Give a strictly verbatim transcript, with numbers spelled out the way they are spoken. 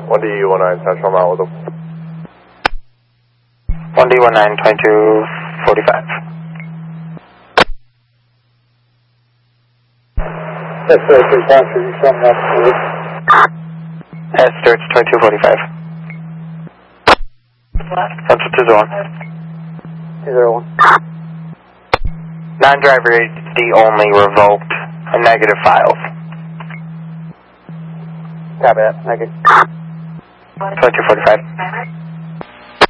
one D one nine, Central Mile with them. one D one nine, twenty-two forty-five. Yes, sir, three Foxtrot, you sum up for S starts twenty-two forty-five. Central two zero one. two zero one. Non-driver A D only revoked. A negative files. Copy that, thank you. twenty-two forty-five.